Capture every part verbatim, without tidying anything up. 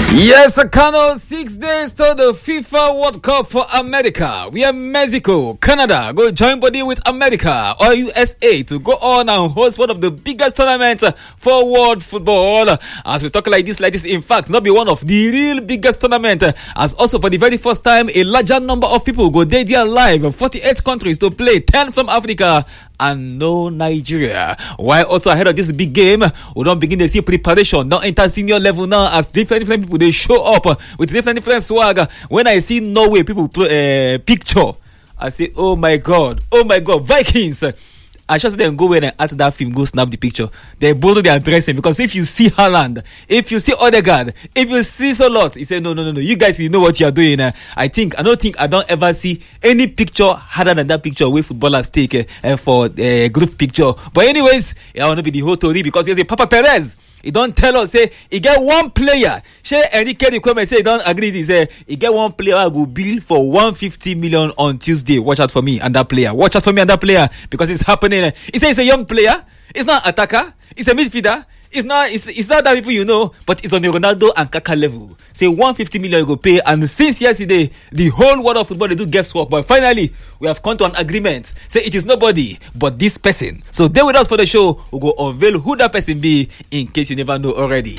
Yes, Kano, six days to the FIFA World Cup for America. We are Mexico, Canada, go join body with America or U S A to go on and host one of the biggest tournaments for world football. As we talk like this, like this, in fact, not be one of the real biggest tournament. As also for the very first time, a larger number of people go there, there live, forty-eight countries to play, ten from Africa and no Nigeria. While also ahead of this big game, we don't begin to see preparation, not enter senior level now, as different different people they show up with different different swag. When I see Norway people play, uh, picture, I say, oh my god, oh my god, Vikings. I just them go in and at that film, go snap the picture. They both they are dressing, because if you see Haaland, if you see Odegaard, if you see Solot, he said no no no no, you guys you know what you are doing. Uh, I think I don't think I don't ever see any picture harder than that picture where footballers take uh, for a uh, group picture. But anyways, I want to be the whole story, because here's a Papa Perez. He don't tell us say he get one player. Shey Enrique the comment say he don't agree. He say he get one player I go bill for one hundred fifty million on Tuesday. Watch out for me and that player. Watch out for me and that player, because it's happening. He say it's a young player. It's not an attacker. It's a midfielder. It's not. It's, it's not that people you know, but it's on the Ronaldo and Kaka level. Say one hundred fifty million you go pay, and since yesterday the whole world of football they do guesswork. But finally we have come to an agreement. Say it is nobody but this person. So stay with us for the show. We go unveil who that person be, in case you never know already.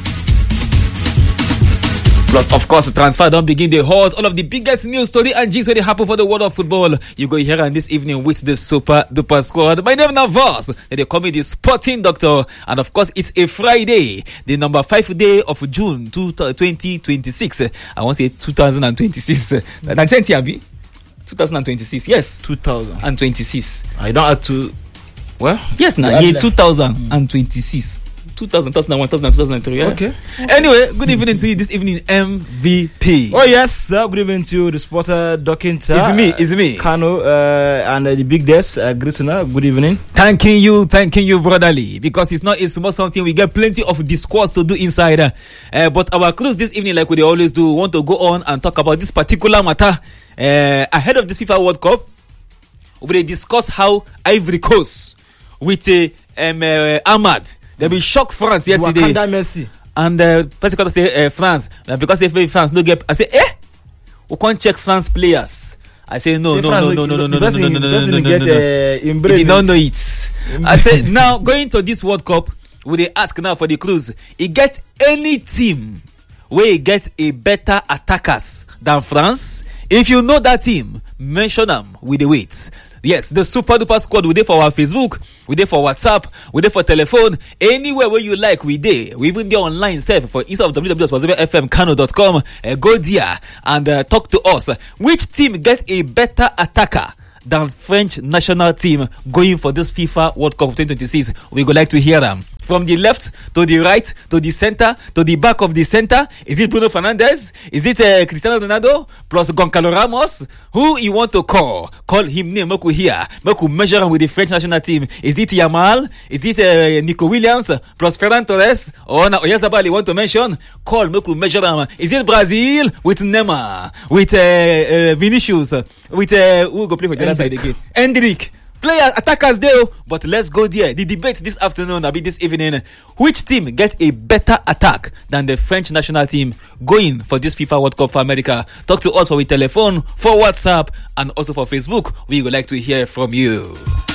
Plus, of course, transfer don't begin the hold all of the biggest news story and gist where they happen for the world of football. You go here and this evening with the super duper squad. My name is Navas. They call me the Sporting Doctor, and of course, it's a Friday, the number five day of June twenty twenty-six. I want to say two thousand twenty-six. That's twenty twenty-six. Yes, two thousand twenty-six. I don't have to. Well, yes, now yeah, two thousand twenty-six. two thousand, two thousand one, two thousand two, two thousand three. Yeah? Okay. Anyway, good evening to you this evening, M V P. Oh, yes. Uh, good evening to you, the spotter, Dokinta. It's me, it's me. Kano, uh, and uh, the big desk, uh, Grituna. Good evening. Thanking you, thanking you, brotherly. Because it's not a small something. We get plenty of discourse to do inside. Uh, but our cruise this evening, like we always do, want to go on and talk about this particular matter. Uh, ahead of this FIFA World Cup, we will discuss how Ivory Coast with uh, um, uh, Ahmad, they be shock France yesterday. Wakanda Messi. And uh, person got to say uh, France, uh, because if France no get, I say eh, we can't check France players. I say no, no, no, no, no, no, no, no, no, no, no, no, no, no, no, no. He did not know it. I said now going to this World Cup, will they ask now for the cruise? He get any team where he get a better attackers than France. If you know that team, mention them with the weight. Yes, the Super Duper Squad, we there for our Facebook, we there for WhatsApp, we there for telephone, anywhere where you like, we there. We even there online, self for instead of w w w dot wazobia f m kano dot com. Uh, go there and uh, talk to us. Which team get a better attacker than French national team going for this FIFA World Cup twenty twenty-six? We would like to hear them. From the left to the right to the center to the back of the center. Is it Bruno Fernandes? Is it uh, Cristiano Ronaldo plus Goncalo Ramos? Who you want to call? Call him name. Make we hear. Make we measure him with the French national team. Is it Yamal? Is it uh, Nico Williams plus Ferran Torres? Or na Oyarzabal you want to mention? Call. Make we measure him. Is it Brazil with Neymar? With uh, uh, Vinicius? With uh, who go play for the other side again? Endrick. Players, attackers there, but let's go there. The debate this afternoon, I'll be this evening. Which team get a better attack than the French national team going for this FIFA World Cup for America? Talk to us for with telephone, for WhatsApp, and also for Facebook. We would like to hear from you.